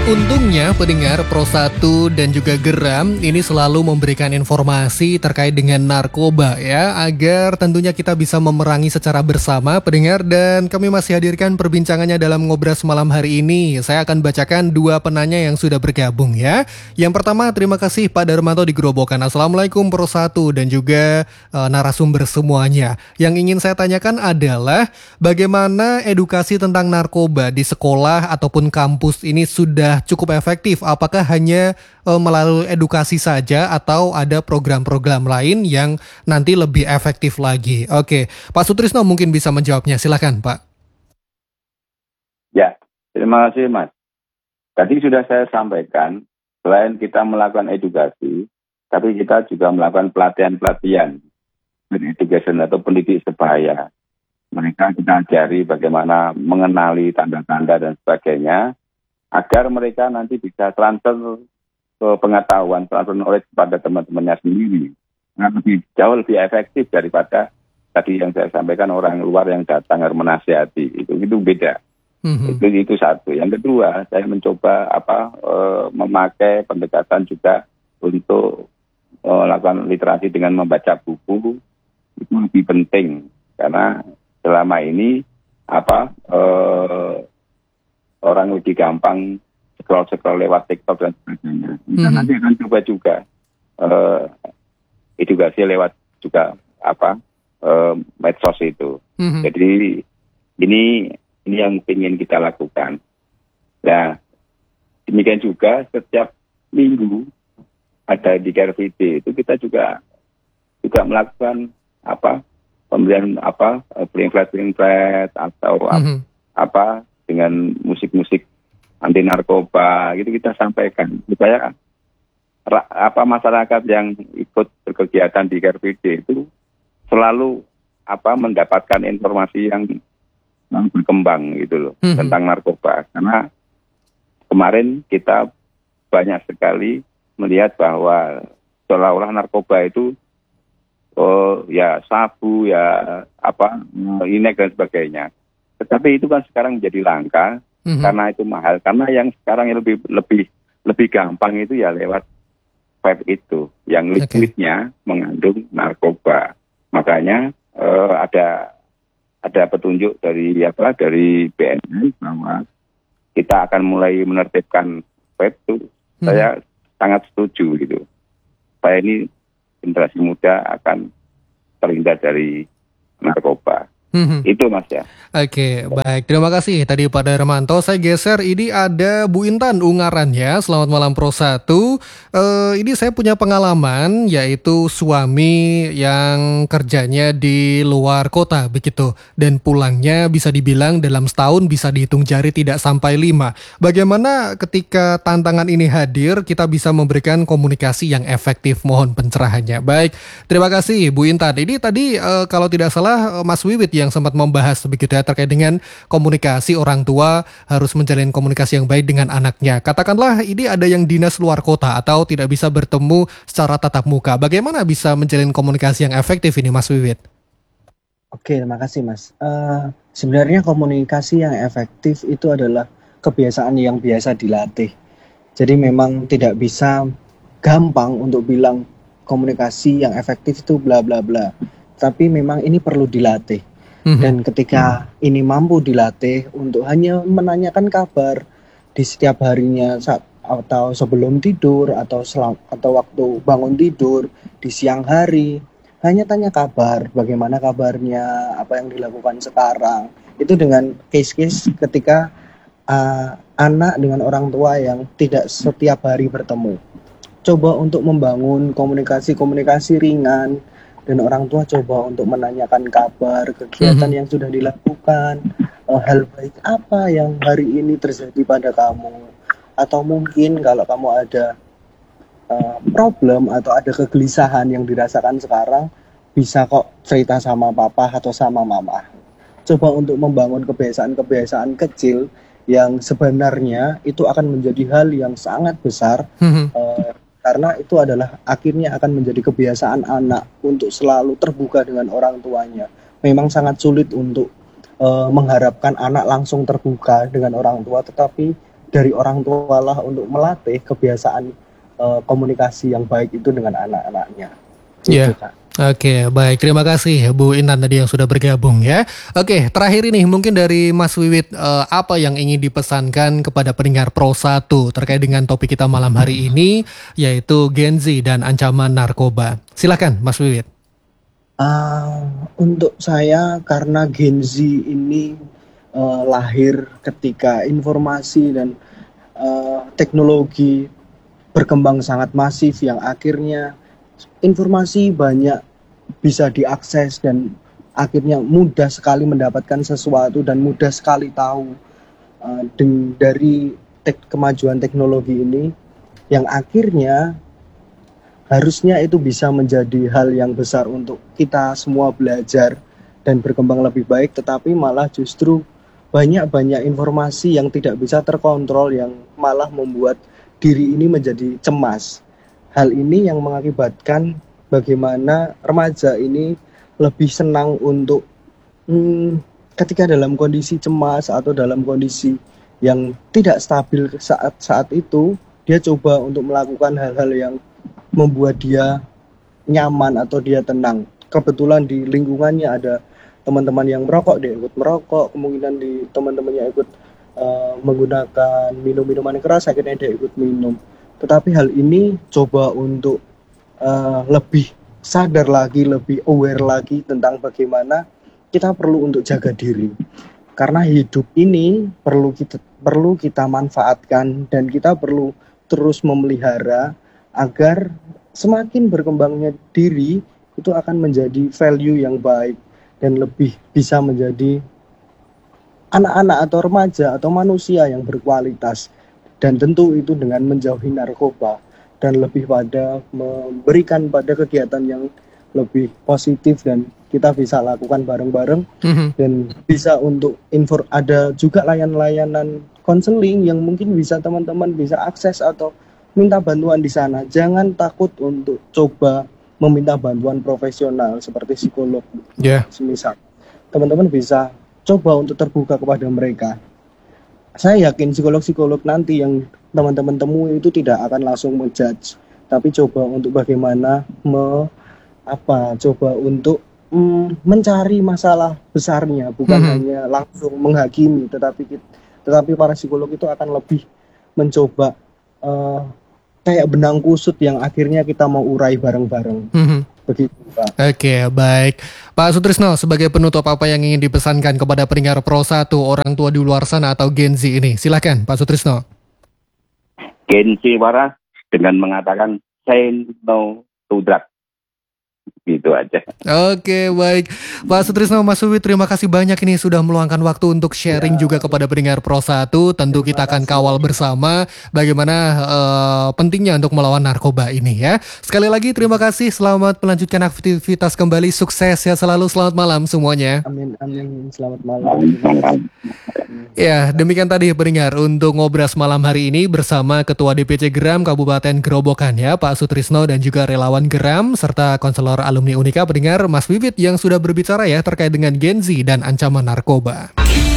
Untungnya pendengar Pro 1 dan juga Geram ini selalu memberikan informasi terkait dengan narkoba ya, agar tentunya kita bisa memerangi secara bersama pendengar, dan kami masih hadirkan perbincangannya dalam Ngobras malam hari ini. Saya akan bacakan dua penanya yang sudah bergabung ya. Yang pertama, terima kasih Pak Darmanto di Gerobokan. Assalamualaikum Pro 1 dan juga narasumber semuanya. Yang ingin saya tanyakan adalah bagaimana edukasi tentang narkoba di sekolah ataupun kampus ini sudah cukup efektif? Apakah hanya melalui edukasi saja atau ada program-program lain yang nanti lebih efektif lagi? Oke, Pak Sutrisno mungkin bisa menjawabnya. Silakan, Pak. Ya, terima kasih Mas. Tadi sudah saya sampaikan, selain kita melakukan edukasi, tapi kita juga melakukan pelatihan-pelatihan education atau pendidik sebaya. Mereka kita ajari bagaimana mengenali tanda-tanda dan sebagainya, agar mereka nanti bisa transfer ke pengetahuan, transfer knowledge pada teman-temannya sendiri. Nah, jauh lebih efektif daripada tadi yang saya sampaikan orang luar yang datang harus menasihati. Itu beda. Itu satu. Yang kedua, saya mencoba memakai pendekatan juga untuk melakukan literasi dengan membaca buku. Itu lebih penting karena selama ini orang lebih gampang scroll lewat TikTok dan sebagainya. Kita nanti akan coba juga edukasi lewat juga medsos itu. Jadi ini yang ingin kita lakukan. Nah, demikian juga setiap minggu ada di KRVD itu kita juga melakukan pemberian flat atau dengan musik-musik anti narkoba gitu kita sampaikan supaya masyarakat yang ikut berkegiatan di KRVD itu selalu mendapatkan informasi yang berkembang gitu loh tentang narkoba. Karena kemarin kita banyak sekali melihat bahwa seolah-olah narkoba itu sabu inek dan sebagainya. Tetapi itu kan sekarang menjadi langka karena itu mahal. Karena yang sekarang yang lebih gampang itu ya lewat vape itu, yang liquidnya mengandung narkoba. Makanya ada petunjuk dari BNN bahwa kita akan mulai menertibkan vape itu. Saya sangat setuju gitu. Supaya ini generasi muda akan terhindar dari narkoba. Itu Mas ya. Oke, baik. Terima kasih tadi Pak Darmanto. Saya geser, ini ada Bu Intan Ungarannya. Selamat malam Pro 1. Ini saya punya pengalaman, yaitu suami yang kerjanya di luar kota begitu, dan pulangnya bisa dibilang dalam setahun bisa dihitung jari tidak sampai 5. Bagaimana ketika tantangan ini hadir, kita bisa memberikan komunikasi yang efektif? Mohon pencerahannya. Baik, terima kasih Bu Intan. Ini tadi kalau tidak salah Mas Wiwit yang sempat membahas begitu ya, terkait dengan komunikasi orang tua harus menjalin komunikasi yang baik dengan anaknya. Katakanlah ini ada yang dinas luar kota atau tidak bisa bertemu secara tatap muka. Bagaimana bisa menjalin komunikasi yang efektif ini Mas Wiwit? Oke, terima kasih Mas. Sebenarnya komunikasi yang efektif itu adalah kebiasaan yang biasa dilatih. Jadi memang tidak bisa gampang untuk bilang komunikasi yang efektif itu bla bla bla. Tapi memang ini perlu dilatih. Dan ketika ini mampu dilatih untuk hanya menanyakan kabar di setiap harinya atau sebelum tidur atau waktu bangun tidur di siang hari, hanya tanya kabar, bagaimana kabarnya, apa yang dilakukan sekarang. Itu dengan case-case ketika anak dengan orang tua yang tidak setiap hari bertemu. Coba untuk membangun komunikasi ringan, dan orang tua coba untuk menanyakan kabar, kegiatan yang sudah dilakukan, hal baik apa yang hari ini terjadi pada kamu, atau mungkin kalau kamu ada problem atau ada kegelisahan yang dirasakan sekarang, bisa kok cerita sama papa atau sama mama. Coba untuk membangun kebiasaan-kebiasaan kecil yang sebenarnya itu akan menjadi hal yang sangat besar, karena itu adalah akhirnya akan menjadi kebiasaan anak untuk selalu terbuka dengan orang tuanya. Memang sangat sulit untuk mengharapkan anak langsung terbuka dengan orang tua, tetapi dari orang tua lah untuk melatih kebiasaan komunikasi yang baik itu dengan anak-anaknya. Iya. Gitu, Kak. Oke, baik. Terima kasih Bu Intan tadi yang sudah bergabung ya. Oke, terakhir ini mungkin dari Mas Wiwit, apa yang ingin dipesankan kepada pendengar Pro 1 terkait dengan topik kita malam hari ini, yaitu Gen Z dan ancaman narkoba. Silakan Mas Wiwit. Untuk saya, karena Gen Z ini lahir ketika informasi dan teknologi berkembang sangat masif, yang akhirnya informasi banyak bisa diakses dan akhirnya mudah sekali mendapatkan sesuatu dan mudah sekali tahu dari kemajuan teknologi ini, yang akhirnya harusnya itu bisa menjadi hal yang besar untuk kita semua belajar dan berkembang lebih baik, tetapi malah justru banyak informasi yang tidak bisa terkontrol yang malah membuat diri ini menjadi cemas. Hal ini yang mengakibatkan bagaimana remaja ini lebih senang untuk ketika dalam kondisi cemas atau dalam kondisi yang tidak stabil saat itu, dia coba untuk melakukan hal-hal yang membuat dia nyaman atau dia tenang. Kebetulan di lingkungannya ada teman-teman yang merokok, dia ikut merokok, kemungkinan di teman-temannya ikut menggunakan minuman keras, akhirnya dia ikut minum. Tetapi hal ini coba untuk lebih sadar lagi, lebih aware lagi tentang bagaimana kita perlu untuk jaga diri. Karena hidup ini perlu kita manfaatkan dan kita perlu terus memelihara agar semakin berkembangnya diri itu akan menjadi value yang baik dan lebih bisa menjadi anak-anak atau remaja atau manusia yang berkualitas. Dan tentu itu dengan menjauhi narkoba dan lebih pada memberikan pada kegiatan yang lebih positif dan kita bisa lakukan bareng-bareng. Dan bisa untuk ada juga layanan konseling yang mungkin bisa teman-teman bisa akses atau minta bantuan di sana. Jangan takut untuk coba meminta bantuan profesional seperti psikolog. Semisal teman-teman bisa coba untuk terbuka kepada mereka. Saya yakin psikolog-psikolog nanti yang teman-teman temui itu tidak akan langsung menjudge, tapi coba untuk bagaimana coba untuk mencari masalah besarnya, bukan hanya langsung menghakimi, tetapi para psikolog itu akan lebih mencoba kayak benang kusut yang akhirnya kita mau urai bareng-bareng. Begitu, Pak. Oke, baik. Pak Sutrisno, sebagai penutup apa yang ingin dipesankan kepada pendengar Pro 1, orang tua di luar sana atau Gen Z ini? Silakan, Pak Sutrisno. Gen Z waras dengan mengatakan say no to drugs. Gitu aja. Oke, baik. Pak Sutrisno, Mas Wiwit, terima kasih banyak ini sudah meluangkan waktu untuk sharing juga kepada pendengar Pro 1. Tentu kita akan kawal bersama bagaimana pentingnya untuk melawan narkoba ini ya. Sekali lagi terima kasih, selamat melanjutkan aktivitas kembali, sukses ya selalu, selamat malam semuanya. Amin, selamat malam. Ya, demikian tadi pendengar untuk ngobras malam hari ini bersama Ketua DPC Geram Kabupaten Gerobokan ya, Pak Sutrisno dan juga relawan Geram serta konselor alumni Unika pendengar Mas Wiwit yang sudah berbicara ya terkait dengan Gen Z dan ancaman narkoba.